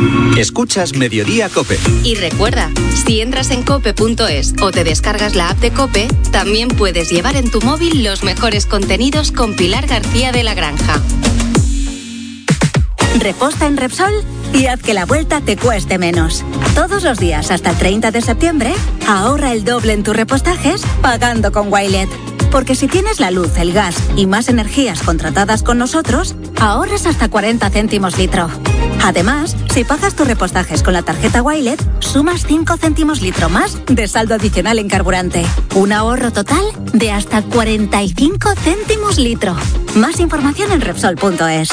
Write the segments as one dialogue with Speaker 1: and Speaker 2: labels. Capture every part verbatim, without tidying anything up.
Speaker 1: Escuchas Mediodía COPE.
Speaker 2: Y recuerda, si entras en cope punto es o te descargas la app de COPE, también puedes llevar en tu móvil los mejores contenidos con Pilar García de la Granja.
Speaker 3: Reposta en Repsol y haz que la vuelta te cueste menos. Todos los días hasta el treinta de septiembre, ahorra el doble en tus repostajes pagando con Wilet. Porque si tienes la luz, el gas y más energías contratadas con nosotros, ahorras hasta cuarenta céntimos litro. Además, si pagas tus repostajes con la tarjeta Wilet, sumas cinco céntimos litro más de saldo adicional en carburante. Un ahorro total de hasta cuarenta y cinco céntimos litro. Más información en Repsol punto es.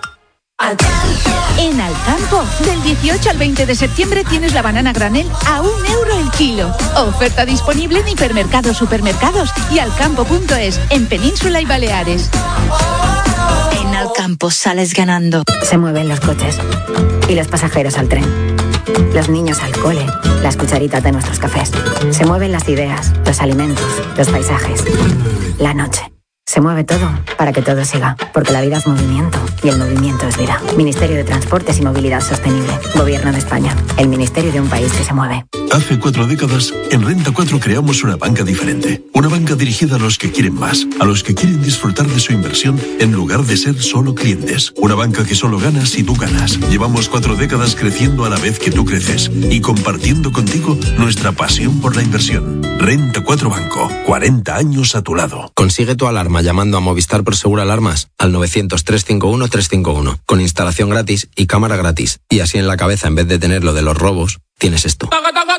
Speaker 4: En Alcampo, del dieciocho al veinte de septiembre tienes la banana granel a un euro el kilo. Oferta disponible en hipermercados, supermercados y alcampo punto es, en Península y Baleares.
Speaker 5: En Alcampo sales ganando. Se mueven los coches y los pasajeros al tren. Los niños al cole, las cucharitas de nuestros cafés. Se mueven las ideas, los alimentos, los paisajes, la noche. Se mueve todo para que todo siga, porque la vida es movimiento y el movimiento es vida. Ministerio de Transportes y Movilidad Sostenible. Gobierno de España. El ministerio de un país que se mueve.
Speaker 6: Hace cuatro décadas, en Renta cuatro creamos una banca diferente. Una banca dirigida a los que quieren más, a los que quieren disfrutar de su inversión en lugar de ser solo clientes. Una banca que solo gana si tú ganas. Llevamos cuatro décadas creciendo a la vez que tú creces y compartiendo contigo nuestra pasión por la inversión. Renta cuatro Banco. cuarenta años a tu lado.
Speaker 7: Consigue tu alarma llamando a Movistar Prosegur Alarmas al novecientos, trescientos cincuenta y uno, trescientos cincuenta y uno, con instalación gratis y cámara gratis. Y así en la cabeza, en vez de tener lo de los robos, tienes esto.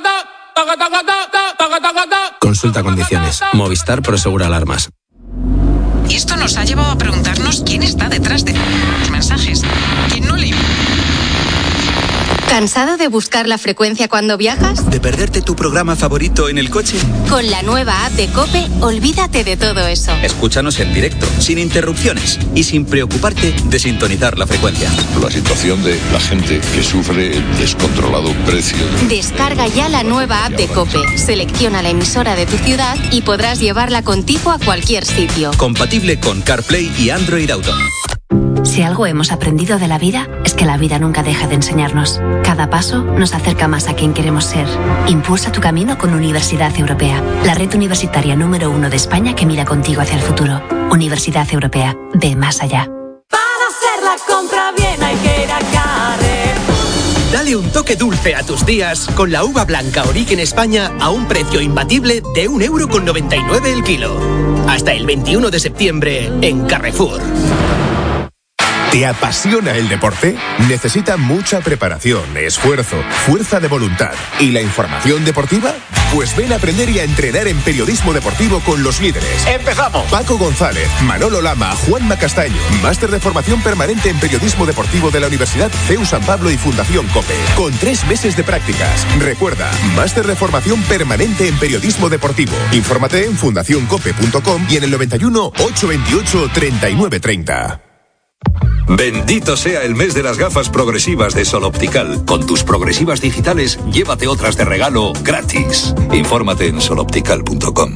Speaker 7: Consulta condiciones. Movistar Prosegur Alarmas.
Speaker 8: Y esto nos ha llevado a preguntarnos quién está detrás de los mensajes. ¿Quién no le...
Speaker 2: ¿Cansado de buscar la frecuencia cuando viajas?
Speaker 1: ¿De perderte tu programa favorito en el coche?
Speaker 2: Con la nueva app de COPE, olvídate de todo eso.
Speaker 1: Escúchanos en directo, sin interrupciones y sin preocuparte de sintonizar la frecuencia.
Speaker 9: La situación de la gente que sufre el descontrolado precio.
Speaker 2: Descarga ya la nueva app de COPE, selecciona la emisora de tu ciudad y podrás llevarla contigo a cualquier sitio.
Speaker 1: Compatible con CarPlay y Android Auto.
Speaker 5: Si algo hemos aprendido de la vida, es que la vida nunca deja de enseñarnos. Cada paso nos acerca más a quien queremos ser. Impulsa tu camino con Universidad Europea, la red universitaria número uno de España que mira contigo hacia el futuro. Universidad Europea, ve más allá.
Speaker 10: Para hacer la compra bien hay que ir a Carrefour.
Speaker 11: Dale un toque dulce a tus días con la uva blanca Origen España a un precio imbatible de un euro con noventa y nueve el kilo. Hasta el veintiuno de septiembre en Carrefour.
Speaker 12: ¿Te apasiona el deporte? Necesita mucha preparación, esfuerzo, fuerza de voluntad. ¿Y la información deportiva? Pues ven a aprender y a entrenar en periodismo deportivo con los líderes. ¡Empezamos! Paco González, Manolo Lama, Juanma Castaño. Máster de formación permanente en periodismo deportivo de la Universidad C E U San Pablo y Fundación COPE. Con tres meses de prácticas. Recuerda, máster de formación permanente en periodismo deportivo. Infórmate en fundación cope punto com y en el noventa y uno, ochocientos veintiocho, treinta y nueve treinta.
Speaker 13: Bendito sea el mes de las gafas progresivas de Sol Optical. Con tus progresivas digitales, llévate otras de regalo gratis. Infórmate en sol optical punto com.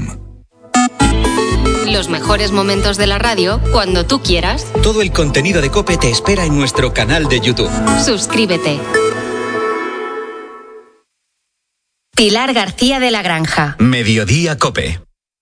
Speaker 2: Los mejores momentos de la radio cuando tú quieras.
Speaker 1: Todo el contenido de COPE te espera en nuestro canal de YouTube.
Speaker 2: Suscríbete. Pilar García de la Granja.
Speaker 1: Mediodía COPE.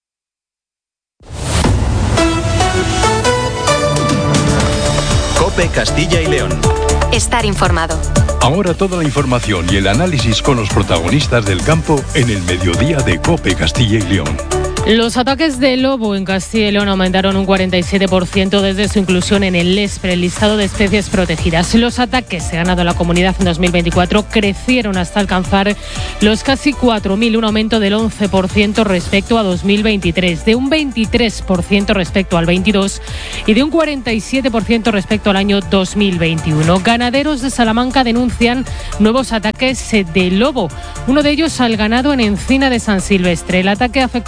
Speaker 1: COPE Castilla y León.
Speaker 2: Estar informado.
Speaker 14: Ahora toda la información y el análisis con los protagonistas del campo en el mediodía de COPE Castilla y León.
Speaker 15: Los ataques de lobo en Castilla y León aumentaron un cuarenta y siete por ciento desde su inclusión en el LESPRE, el listado de especies protegidas. Los ataques ganados a la comunidad en dos mil veinticuatro crecieron hasta alcanzar los casi cuatro mil, un aumento del once por ciento respecto a dos mil veintitrés, de un veintitrés por ciento respecto al veintidós y de un cuarenta y siete por ciento respecto al año dos mil veintiuno. Ganaderos de Salamanca denuncian nuevos ataques de lobo, uno de ellos al ganado en Encina de San Silvestre. El ataque ha afectado a dos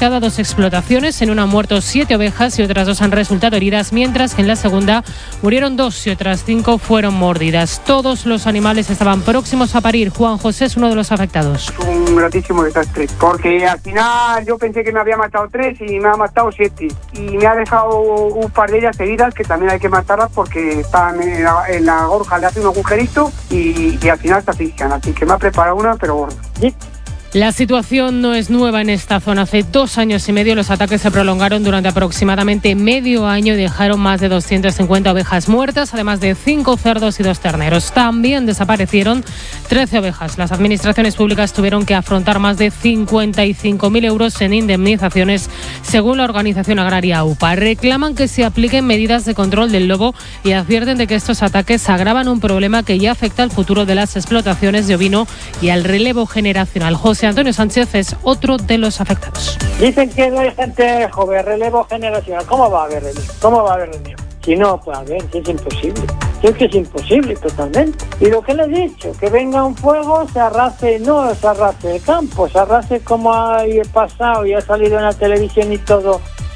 Speaker 15: explotaciones. En una han muerto siete ovejas y otras dos han resultado heridas, mientras que en la segunda murieron dos y otras cinco fueron mordidas. Todos los animales estaban próximos a parir. Juan José es uno de los afectados.
Speaker 16: Un gratísimo desastre, porque al final yo pensé que me había matado tres y me ha matado siete. Y me ha dejado un par de ellas heridas que también hay que matarlas porque están en la, en la gorja, le hace un agujerito y, y al final se asfixian. Así que me ha preparado una, pero gorda. ¿Sí?
Speaker 15: La situación no es nueva en esta zona. Hace dos años y medio los ataques se prolongaron durante aproximadamente medio año y dejaron más de doscientas cincuenta ovejas muertas, además de cinco cerdos y dos terneros. También desaparecieron trece ovejas. Las administraciones públicas tuvieron que afrontar más de cincuenta y cinco mil euros en indemnizaciones, según la organización agraria U P A. Reclaman que se apliquen medidas de control del lobo y advierten de que estos ataques agravan un problema que ya afecta al futuro de las explotaciones de ovino y al relevo generacional. José Antonio Sánchez es otro de los afectados.
Speaker 17: Dicen que no hay gente joven, relevo generacional. ¿Cómo va a haber relevo? ¿Cómo va a haber relevo? Si no, pues a ver, si es imposible. Si es que es imposible totalmente. Y lo que le he dicho, que venga un fuego, se arrase, no se arrase el campo, se arrase como ha pasado y ha salido en la televisión y todo.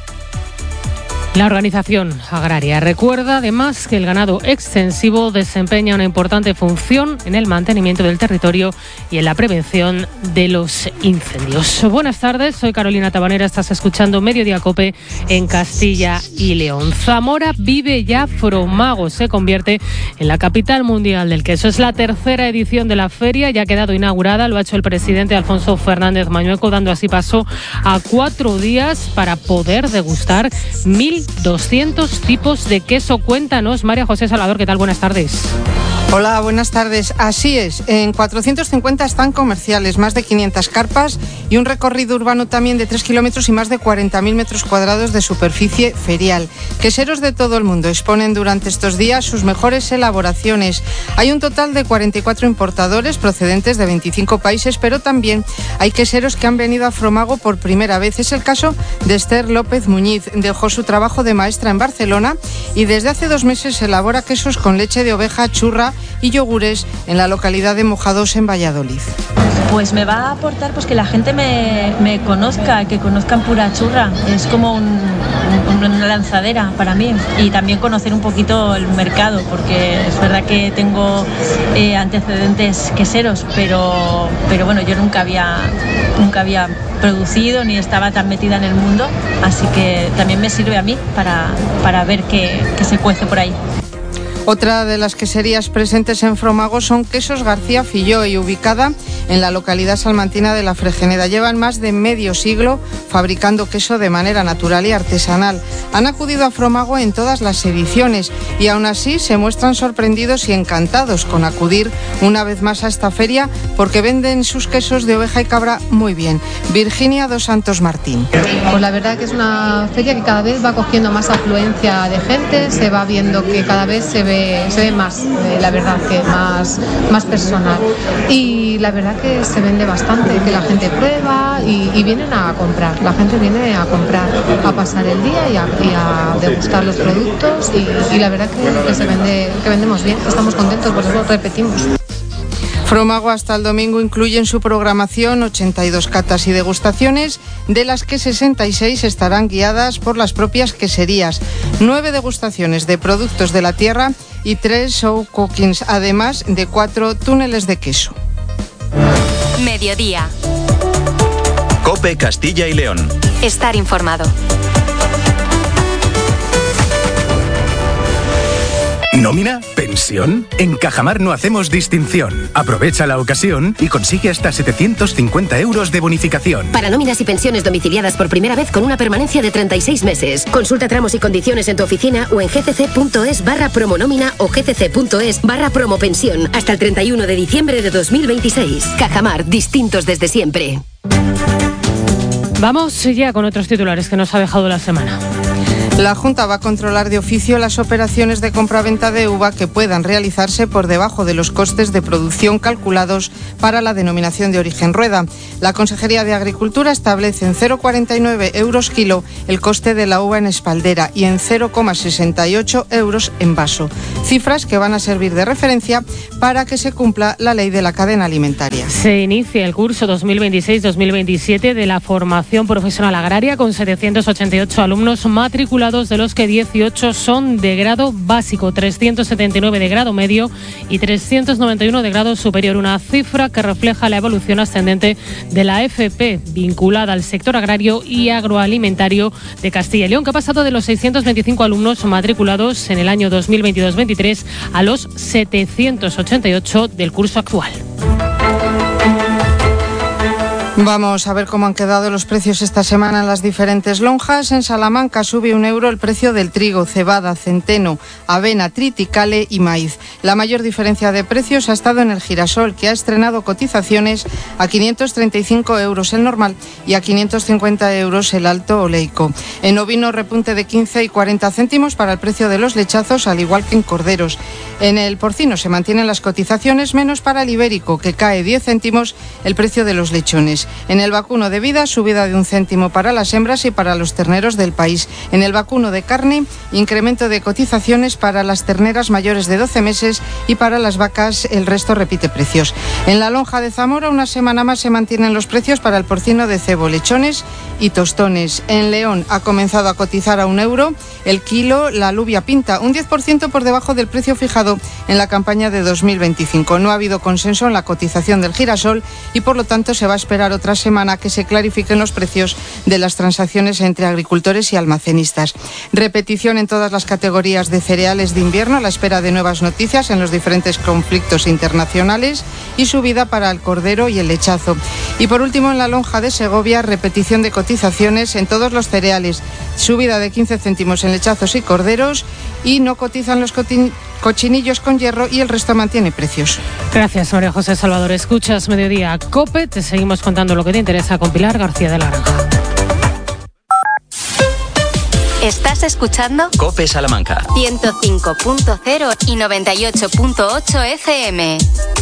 Speaker 15: La organización agraria recuerda además que el ganado extensivo desempeña una importante función en el mantenimiento del territorio y en la prevención de los incendios. Buenas tardes, soy Carolina Tabanera, estás escuchando Mediodía COPE en Castilla y León. Zamora vive ya Fromago, se convierte en la capital mundial del queso. Es la tercera edición de la feria, ya ha quedado inaugurada, lo ha hecho el presidente Alfonso Fernández Mañueco, dando así paso a cuatro días para poder degustar mil doscientos tipos de queso. Cuéntanos, María José Salvador, ¿qué tal? Buenas tardes.
Speaker 18: Hola, buenas tardes. Así es, en cuatrocientos cincuenta están comerciales, más de quinientas carpas y un recorrido urbano también de tres kilómetros y más de cuarenta mil metros cuadrados de superficie ferial. Queseros de todo el mundo exponen durante estos días sus mejores elaboraciones. Hay un total de cuarenta y cuatro importadores procedentes de veinticinco países, pero también hay queseros que han venido a Fromago por primera vez. Es el caso de Esther López Muñiz. Dejó su trabajo de maestra en Barcelona y desde hace dos meses elabora quesos con leche de oveja, churra y yogures en la localidad de Mojados, en Valladolid.
Speaker 19: Pues me va a aportar pues que la gente me, me conozca, que conozcan Pura Churra. Es como un, un, una lanzadera para mí, y también conocer un poquito el mercado, porque es verdad que tengo eh, antecedentes queseros, pero, pero bueno, yo nunca había, nunca había producido ni estaba tan metida en el mundo, así que también me sirve a mí para, para ver qué, qué se cuece por ahí.
Speaker 18: Otra de las queserías presentes en Fromago son Quesos García Filló, y ubicada en la localidad salmantina de La Fregeneda. Llevan más de medio siglo fabricando queso de manera natural y artesanal. Han acudido a Fromago en todas las ediciones y aún así se muestran sorprendidos y encantados con acudir una vez más a esta feria, porque venden sus quesos de oveja y cabra muy bien. Virginia dos Santos Martín.
Speaker 20: Pues la verdad que es una feria que cada vez va cogiendo más afluencia de gente, se va viendo que cada vez se ve se ve más, eh, la verdad que más, más personal, y la verdad que se vende bastante, que la gente prueba y, y vienen a comprar, la gente viene a comprar, a pasar el día y a, y a degustar los productos, y, y la verdad que, que se vende, que vendemos bien, estamos contentos, por eso repetimos.
Speaker 18: Fromago hasta el domingo incluye en su programación ochenta y dos catas y degustaciones, de las que sesenta y seis estarán guiadas por las propias queserías, nueve degustaciones de productos de la tierra y tres show cookings, además de cuatro túneles de queso.
Speaker 2: Mediodía.
Speaker 1: COPE Castilla y León.
Speaker 2: Estar informado.
Speaker 21: ¿Nómina? ¿Pensión? En Cajamar no hacemos distinción. Aprovecha la ocasión y consigue hasta setecientos cincuenta euros de bonificación.
Speaker 22: Para nóminas y pensiones domiciliadas por primera vez con una permanencia de treinta y seis meses. Consulta tramos y condiciones en tu oficina o en gcc.es barra promonómina o gcc.es barra promopensión hasta el treinta y uno de diciembre de dos mil veintiséis. Cajamar, distintos desde siempre.
Speaker 15: Vamos ya con otros titulares que nos ha dejado la semana.
Speaker 18: La Junta va a controlar de oficio las operaciones de compraventa de uva que puedan realizarse por debajo de los costes de producción calculados para la denominación de origen rueda. La Consejería de Agricultura establece en cero coma cuarenta y nueve euros kilo el coste de la uva en espaldera y en cero coma sesenta y ocho euros en vaso. Cifras que van a servir de referencia para que se cumpla la ley de la cadena alimentaria.
Speaker 15: Se inicia el curso dos mil veintiséis dos mil veintisiete de la formación profesional agraria con setecientos ochenta y ocho alumnos matriculados, de los que dieciocho son de grado básico, trescientos setenta y nueve de grado medio y trescientos noventa y uno de grado superior, una cifra que refleja la evolución ascendente de la F P vinculada al sector agrario y agroalimentario de Castilla y León, que ha pasado de los seiscientos veinticinco alumnos matriculados en el año dos mil veintidós veintitrés a los setecientos ochenta y ocho del curso actual.
Speaker 18: Vamos a ver cómo han quedado los precios esta semana en las diferentes lonjas. En Salamanca sube un euro el precio del trigo, cebada, centeno, avena, triticale y maíz. La mayor diferencia de precios ha estado en el girasol, que ha estrenado cotizaciones a quinientos treinta y cinco euros el normal y a quinientos cincuenta euros el alto oleico. En ovino, repunte de quince y cuarenta céntimos para el precio de los lechazos, al igual que en corderos. En el porcino se mantienen las cotizaciones, menos para el ibérico, que cae diez céntimos el precio de los lechones. En el vacuno de vida, subida de un céntimo para las hembras y para los terneros del país. En el vacuno de carne, incremento de cotizaciones para las terneras mayores de doce meses y para las vacas el resto repite precios. En la lonja de Zamora, una semana más se mantienen los precios para el porcino de cebo, lechones y tostones. En León ha comenzado a cotizar a un euro el kilo la alubia pinta, un diez por ciento por debajo del precio fijado en la campaña de dos mil veinticinco. No ha habido consenso en la cotización del girasol y por lo tanto se va a esperar otra semana que se clarifiquen los precios de las transacciones entre agricultores y almacenistas. Repetición en todas las categorías de cereales de invierno a la espera de nuevas noticias en los diferentes conflictos internacionales y subida para el cordero y el lechazo. Y por último, en la lonja de Segovia, repetición de cotizaciones en todos los cereales, subida de quince céntimos en lechazos y corderos y no cotizan los cotin- cochinillos con hierro y el resto mantiene precios.
Speaker 15: Gracias, María José Salvador. Escuchas Mediodía COPE, te seguimos contando lo que te interesa con Pilar García de la Granja.
Speaker 2: ¿Estás escuchando?
Speaker 1: COPE Salamanca.
Speaker 2: ciento cinco punto cero y noventa y ocho punto ocho F M.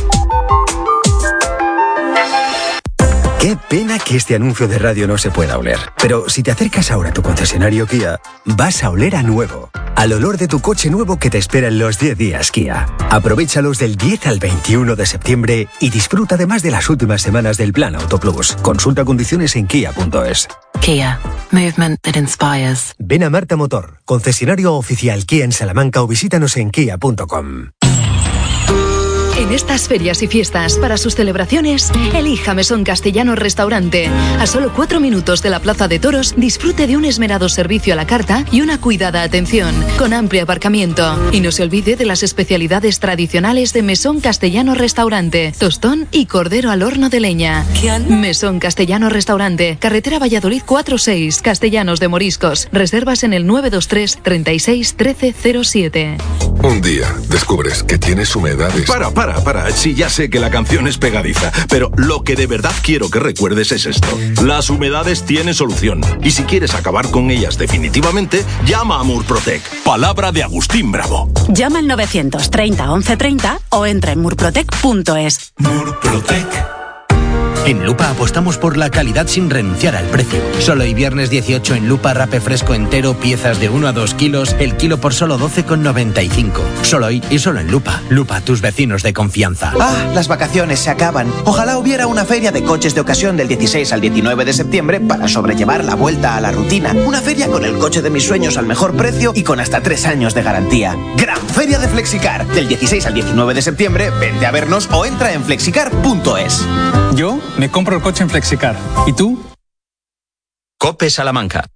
Speaker 3: Qué pena que este anuncio de radio no se pueda oler. Pero si te acercas ahora a tu concesionario Kia, vas a oler a nuevo. Al olor de tu coche nuevo que te espera en los diez días Kia. Aprovéchalos del diez al veintiuno de septiembre y disfruta además de las últimas semanas del Plan Auto Plus. Consulta condiciones en kia punto es.
Speaker 4: Kia. Movement that inspires.
Speaker 3: Ven a Marta Motor, concesionario oficial Kia en Salamanca o visítanos en kia punto com.
Speaker 4: En estas ferias y fiestas, para sus celebraciones, elija Mesón Castellano Restaurante. A solo cuatro minutos de la Plaza de Toros, disfrute de un esmerado servicio a la carta y una cuidada atención, con amplio aparcamiento. Y no se olvide de las especialidades tradicionales de Mesón Castellano Restaurante, tostón y cordero al horno de leña. Mesón Castellano Restaurante, carretera Valladolid cuatro seis, Castellanos de Moriscos. Reservas en el nueve dos tres, treinta y seis, trece cero siete.
Speaker 9: Un día descubres que tienes humedades.
Speaker 23: Para, para, para. Sí, ya sé que la canción es pegadiza, pero lo que de verdad quiero que recuerdes es esto. Las humedades tienen solución. Y si quieres acabar con ellas definitivamente, llama a Murprotec. Palabra de Agustín Bravo.
Speaker 24: Llama al novecientos treinta once treinta o entra en murprotec punto es.
Speaker 23: Murprotec.
Speaker 11: En Lupa apostamos por la calidad sin renunciar al precio. Solo hoy viernes dieciocho en Lupa rape fresco entero, piezas de uno a dos kilos, el kilo por solo doce con noventa y cinco. Solo hoy y solo en Lupa. Lupa, tus vecinos de confianza.
Speaker 25: Ah, las vacaciones se acaban. Ojalá hubiera una feria de coches de ocasión del dieciséis al diecinueve de septiembre para sobrellevar la vuelta a la rutina. Una feria con el coche de mis sueños al mejor precio y con hasta tres años de garantía. Gran Feria de Flexicar. Del dieciséis al diecinueve de septiembre, vente a vernos o entra en flexicar punto es.
Speaker 26: Yo me compro el coche en Flexicar. ¿Y tú?
Speaker 1: COPE Salamanca.